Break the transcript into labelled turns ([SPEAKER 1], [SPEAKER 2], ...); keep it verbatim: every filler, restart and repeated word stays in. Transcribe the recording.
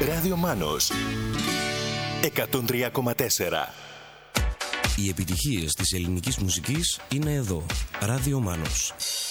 [SPEAKER 1] Ράδιο Μάνος εκατόν τρία κόμμα τέσσερα.
[SPEAKER 2] Οι επιτυχίες της ελληνικής μουσικής είναι εδώ. Ράδιο Μάνος.